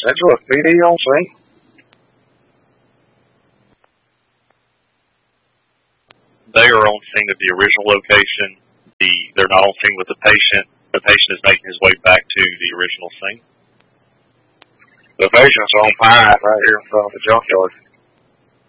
Central PD on scene? They are on scene at the original location. They're not on scene with the patient. The patient is making his way back to the original scene. The patient's on Pine right here in front of the junkyard.